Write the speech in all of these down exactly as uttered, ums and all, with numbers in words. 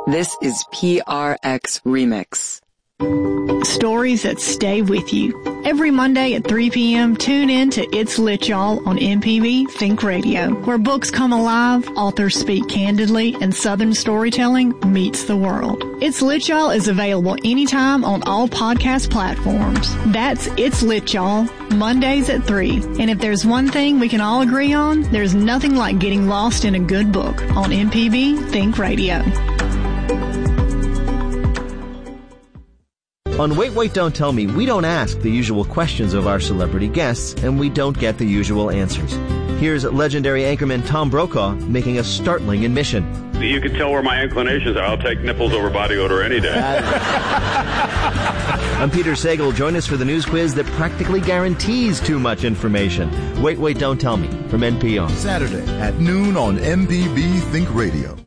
This is P R X Remix. Stories that stay with you. Every Monday at three p.m., tune in to It's Lit, Y'all on M P B Think Radio, where books come alive, authors speak candidly, and Southern storytelling meets the world. It's Lit, Y'all is available anytime on all podcast platforms. That's It's Lit, Y'all, Mondays at three. And if there's one thing we can all agree on, there's nothing like getting lost in a good book on M P B Think Radio. On Wait, Wait, Don't Tell Me, we don't ask the usual questions of our celebrity guests, and we don't get the usual answers. Here's legendary anchorman Tom Brokaw making a startling admission. You can tell where my inclinations are. I'll take nipples over body odor any day. I'm Peter Sagal. Join us for the news quiz that practically guarantees too much information. Wait, Wait, Don't Tell Me from N P R. Saturday at noon on M P B Think Radio.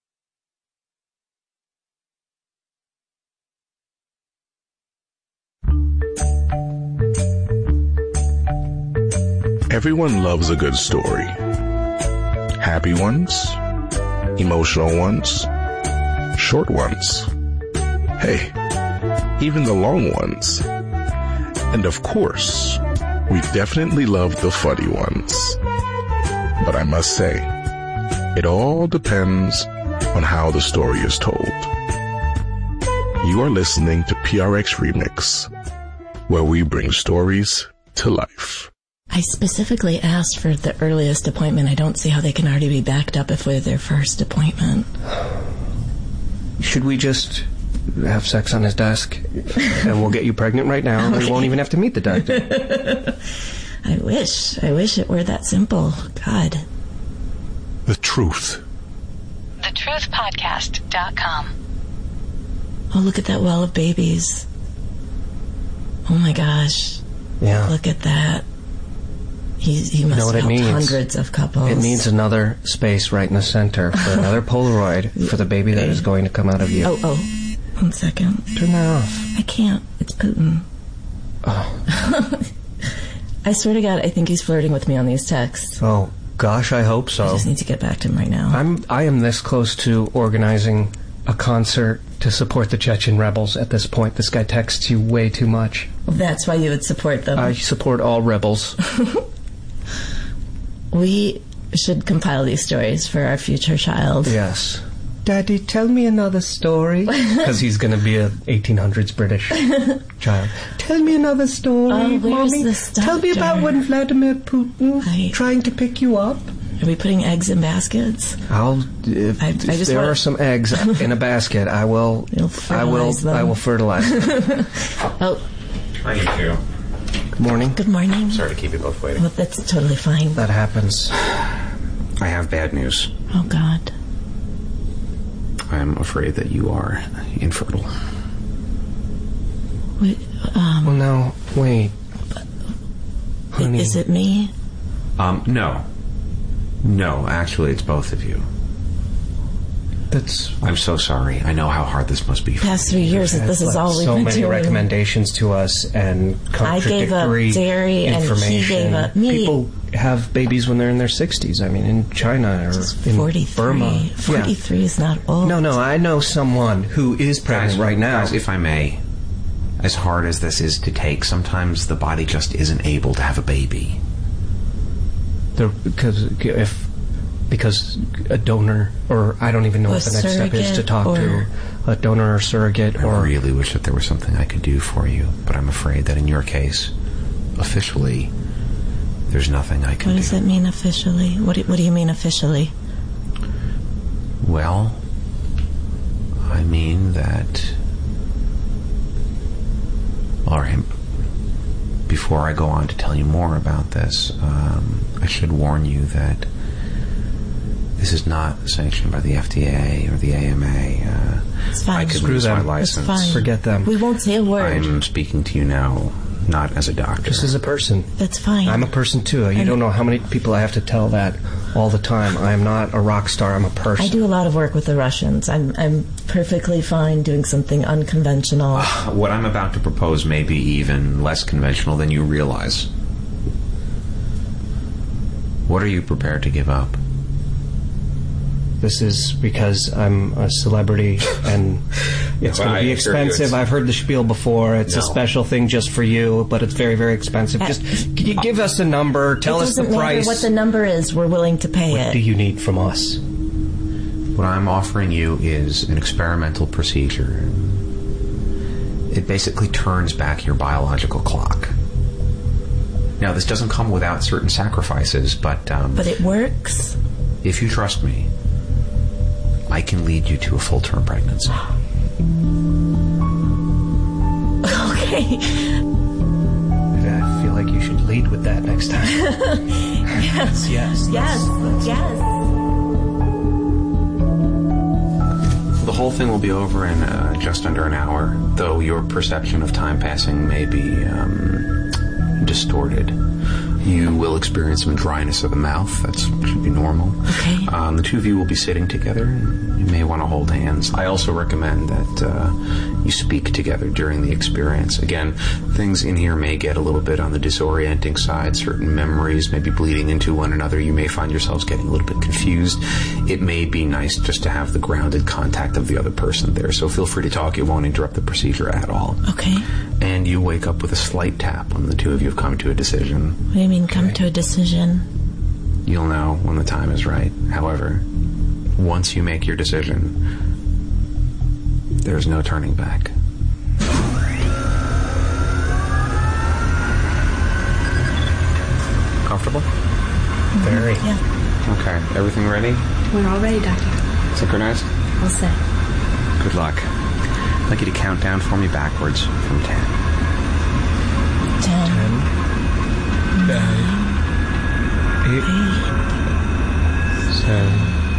Everyone loves a good story. Happy ones, emotional ones, short ones. Hey, even the long ones. And of course, we definitely love the funny ones. But I must say, it all depends on how the story is told. You are listening to P R X Remix, where we bring stories to life. I specifically asked for the earliest appointment. I don't see how they can already be backed up if we're their first appointment. Should we just have sex on his desk and we'll get you pregnant right now and okay. We won't even have to meet the doctor? I wish. I wish it were that simple. God. The truth. the truth podcast dot com. Oh, look at that well of babies. Oh my gosh. Yeah. Look at that. He's, he must you know have helped means? hundreds of couples. It needs another space right in the center for another Polaroid for the baby that is going to come out of you. Oh, oh. One second. Turn that off. I can't. It's Putin. Oh. I swear to God, I think he's flirting with me on these texts. Oh, gosh, I hope so. I just need to get back to him right now. I'm, I am this close to organizing a concert to support the Chechen rebels at this point. This guy texts you way too much. Well, that's why you would support them. I support all rebels. We should compile these stories for our future child. Yes. Daddy, tell me another story. Because he's going to be a eighteen hundreds British child. Tell me another story, oh, Mommy. This tell me about when Vladimir Putin I... trying to pick you up. Are we putting eggs in baskets? I'll. If, I, I if just there want... are some eggs in a basket, I will. I will. Them. I will fertilize them. Oh. I need to. Good morning. Good morning. Sorry to keep you both waiting. Well, that's totally fine. That happens. I have bad news. Oh, God. I'm afraid that you are infertile. Wait, um... Well, no, wait. Honey. Is it me? Um, no. No, actually, it's both of you. That's... I'm so sorry. I know how hard this must be for past three years, this is all we've so been many doing. recommendations to us and contradictory I gave up dairy information. And he gave up meat. People have babies when they're in their sixties. I mean, in China or Just in forty-three. Burma. forty-three yeah. is not old. No, no, I know someone who is pregnant guys, right now. Guys, if I may, as hard as this is to take, sometimes the body just isn't able to have a baby. The, because if... Because a donor, or I don't even know a what the next step is to talk to a donor or surrogate. I or really wish that there was something I could do for you, but I'm afraid that in your case, officially, there's nothing I can do. What does do. that mean officially? What do, what do you mean officially? Well, I mean that... All right. Before I go on to tell you more about this, um, I should warn you that this is not sanctioned by the F D A or the A M A. Uh, it's fine. I could Screw lose them. my license. It's fine. Forget them. We won't say a word. I'm speaking to you now, not as a doctor. Just as a person. That's fine. I'm a person too. You and don't know how many people I have to tell that all the time. I am not a rock star. I'm a person. I do a lot of work with the Russians. I'm I'm perfectly fine doing something unconventional. Uh, what I'm about to propose may be even less conventional than you realize. What are you prepared to give up? this is because I'm a celebrity and it's well, going to be I assure you expensive. it's- I've heard the spiel before. It's No. a special thing just for you, but it's very, very expensive. Uh, Just can you give us a number? Tell it us the doesn't matter price. what the number is. We're willing to pay What it. do you need from us? What I'm offering you is an experimental procedure. It basically turns back your biological clock. Now, this doesn't come without certain sacrifices, but um, But it works. if you trust me, I can lead you to a full-term pregnancy. Okay. I feel like you should lead with that next time. Yes. Yes. Yes. Yes. The whole thing will be over in uh, just under an hour, though your perception of time passing may be um, distorted. You will experience some dryness of the mouth. That should be normal. Okay. Um, the two of you will be sitting together. You may want to hold hands. I also recommend that uh, you speak together during the experience. Again, things in here may get a little bit on the disorienting side. Certain memories may be bleeding into one another. You may find yourselves getting a little bit confused. It may be nice just to have the grounded contact of the other person there. So feel free to talk. It won't interrupt the procedure at all. Okay. And you wake up with a slight tap when the two of you have come to a decision. What do you mean, come to a decision? You'll know when the time is right. However, once you make your decision, there's no turning back. Comfortable? Very. Yeah. Okay. Everything ready? We're all ready, Doctor. Synchronized? All set. Good luck. I'd like you to count down for me backwards from ten. Ten. Nine. Eight. Eight. Seven.